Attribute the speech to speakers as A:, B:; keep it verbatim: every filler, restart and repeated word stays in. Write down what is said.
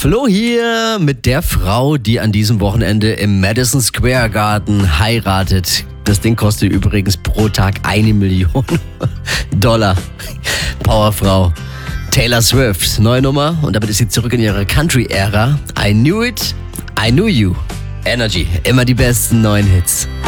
A: Flo hier mit der Frau, die an diesem Wochenende im Madison Square Garden heiratet. Das Ding kostet übrigens pro Tag eine Million Dollar. Powerfrau. Taylor Swift, neue Nummer, und damit ist sie zurück in ihre Country-Ära. I knew it, I knew you. Energy, immer die besten neuen Hits.